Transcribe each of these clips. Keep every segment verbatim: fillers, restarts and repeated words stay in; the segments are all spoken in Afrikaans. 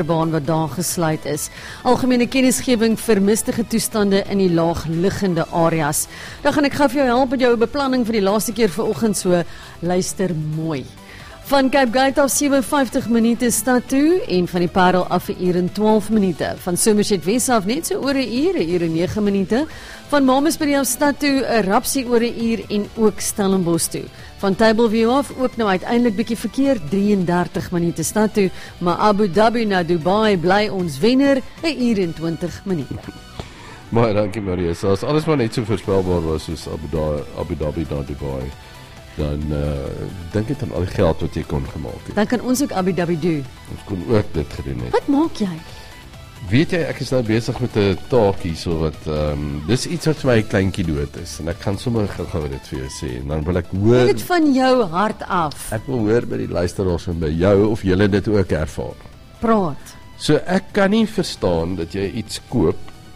baan wat daar gesluit is. Algemene kennisgewing vir mistige toestande in die laagliggende areas. Dan gaan ek gou vir jou help met jou beplanning vir die laaste keer vanoggend, so luister mooi. Van Cape Gate af sewe en vyftig minute stad toe en van die Parel af 'n uur en twaalf minute. Van Somerset Wes af net so oor 'n uur, 'n uur en nege minute. Van Mamasbury af stad toe 'n rapsie oor 'n uur en ook Stellenbosch toe. Van Tableview af ook nou uiteindelik bietjie verkeer, drie en dertig minute stad toe, maar Abu Dhabi na Dubai bly ons wenner, 'n uur en twintig minute. Maar dankie Maria, so as alles maar net so voorspelbaar was soos Abu Dhabi, Abu Dhabi na Dubai, dan uh, dink ek aan al die geld wat jy kon gemaak het. Dan kan ons ook Abu Dhabi doen. Ons kon ook dit gedoen het. Wat maak jy? Weet jy, ek is nou besig met 'n taak hier, so wat, um, dis iets wat vir my 'n kleintjie dood is, en ek gaan sommer gou dit vir jou sê, en dan wil ek hoor... Dit van jou hart af. Ek wil hoor by die luisteraars en by jou, of julle dit ook ervaar. Praat. So ek kan nie verstaan dat jy iets koop,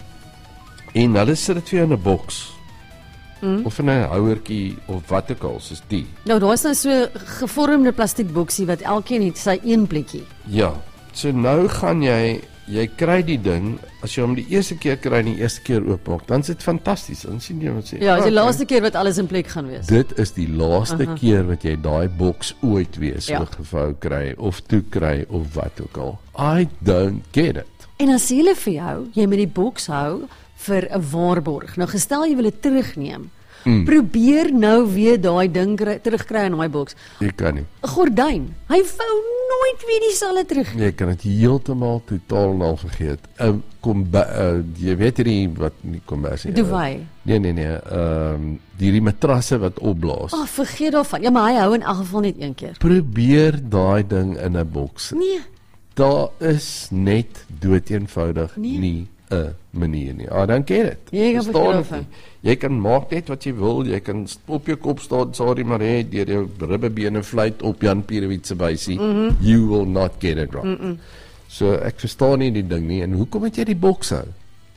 en hulle sit dit vir jou in 'n boks, mm. of in 'n houertjie, of wat ook al, soos die. Nou, daar is nou so gevormde plastiekboksie, wat elkeen het sy een plekkie. Ja, so nou gaan jy, jy kry die ding, as jy hom die eerste keer kry en die eerste keer oopmaak, dan is dit fantasties, dan sien jy wat sê. Ja, is die laaste keer wat alles in plek gaan wees. Dit is die laaste uh -huh. keer wat jy daai boks ooit weer so ja. gevou kry, of toe kry, of wat ook al. I don't get it. En as hulle vir jou, jy moet die boks hou vir 'n waarborg. Nou gestel jy wil dit terugneem, mm. probeer nou weer daai ding kry, terugkry in daai boks. Jy kan nie. 'n Gordyn, hy vou nooit weer dieselfde terug. Jy kan dit heeltemal totaal en al vergeet. Uh, kom uh, jy weet hierdie wat nie kombersie. Duvet. Uh, nee nee nee, ehm um, die matrasse wat opblaas. Ag, oh, vergeet daarvan. Ja, maar hy hou in elk geval net een keer. Probeer daai ding in 'n boks. Nee. Daar is net doeteenvoudig nee. nie 'n manier nie. Ah, dan get it. Jy kan vergeet. Jy kan maak net wat jy wil, jy kan op jou kop staan, sorry maar hê, deur jou ribbebene vlieg op Jan Pierewitz se bysie. Mm -hmm. You will not get it wrong. Mm -mm. So ek verstaan nie die ding nie, en hoekom het jy die boks hou?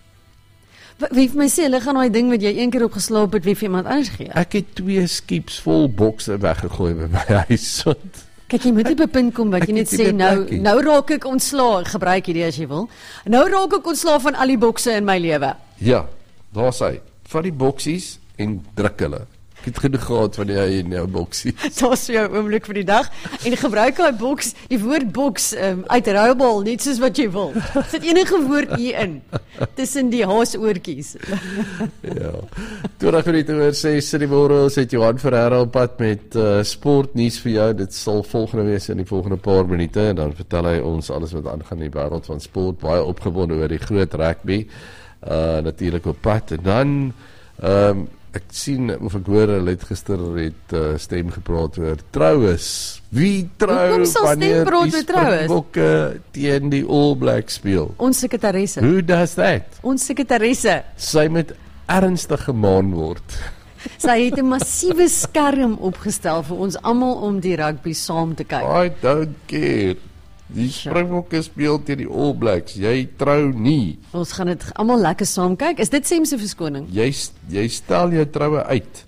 Wie vir my sê, hulle gaan daai ding wat jy een keer opgeslaap het, wie vir iemand anders gee? Ek het twee skips vol bokse weggegooi by my huis. Kyk, jy moet op 'n punt kom wat jy net sê, nou, nou raak ek ontslae, gebruik hierdie as jy wil. Nou raak ek ontslae van al die bokse in my lewe. Ja, daar's hy. Vat die boksies en druk hulle. Ek het genoeg gehad van die in jou boksie. Daar's vir jou oomblik vir die dag. En gebruik daai boks, die woord boks um, uitruilbaar, net soos wat jy wil. Sit enige woord hier in, tussen die haasoortjies. Ja. twintig minute oor ses in die môre, sit Johan Ferreira op pad met uh, sportnuus vir jou. Dit sal volgende wees in die volgende paar minute, en dan vertel hy ons alles wat aangaan in die wêreld van sport, baie opgewonde oor die groot rugby. Uh, natuurlik op pad, en dan um, ek sien, of ek hoor, hulle het gister het uh, stem gepraat oor troues. Wie trou wanneer die Springbokke teen die All Blacks speel? Ons sekretaresse. Who does that? Ons sekretaresse. Sy moet ernstig gemaan word. Sy het 'n massiewe skerm opgestel vir ons almal om die rugby saam te kyk. I don't care. Die Springbokke speel teen die All Blacks. Jy trou nie. Ons gaan dit almal lekker saam kyk. Is dit Sem se verskoning? Jy jy stel jou troue uit.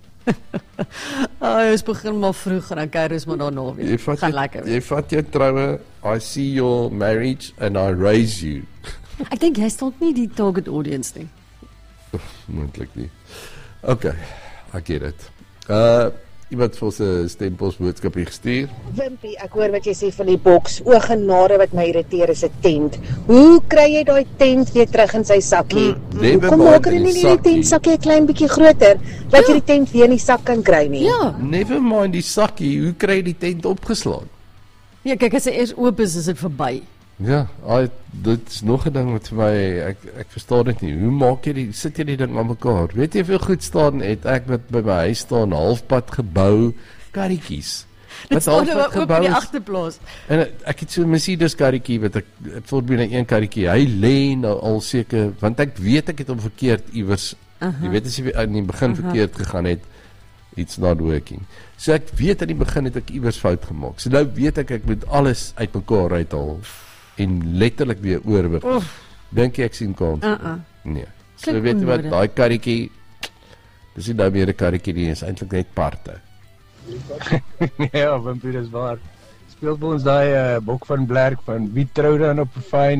Ah, ons begin maar vroeg en dan kyk ons maar daarna weer. Gaan lekker wees. Jy vat jou troue. I see your marriage and I raise you. Ek dink jy staan nie die target audience nie. Moontlik nie. Okay, I get it. Uh Iemand vir sy stempels boodskap hier gestuur. Wimpie, ek hoor wat jy sê van die boks. O genade, wat my irriteer is 'n tent. Hoe kry jy daai tent weer terug in sy sakkie? Mm, Kom maak hulle nie die tent sakkie 'n klein bietjie groter, dat ja. jy die tent weer in die sak kan kry nie. Ja. Never mind die sakkie, hoe kry jy die tent opgeslaan? Ja, kyk, as hy eers oop is, is dit verby. Ja, I, dit is nog 'n ding wat vir my, ek ek verstaan dit nie. Hoe maak jy die, sit jy die ding aan mekaar? Weet jy hoeveel goed staan het ek wat by my huis staan, halfpad gebou, karretjies. Dit staan nou oop in die agterplaas. En ek het so 'n Mercedes karretjie wat ek, ek voorbeen een karretjie, hy lê nou al seker, want ek weet ek het hom verkeerd iewers, uh -huh. jy weet as jy in die begin uh -huh. verkeerd gegaan het, it's not working. So ek weet aan die begin het ek iewers fout gemaak. So nou weet ek ek moet alles uitmekaar uithaal en letterlik weer oorwig. Dink jy ek sien kans? Uh -uh. Nee. So Klik weet jy wat, daai karretjie, dis nie nou meer 'n karretjie nie, is eintlik net parte. Ja, Wimpie, dis waar. speel by ons daai uh, bok van Blerk van wie trou dan op 'n fyn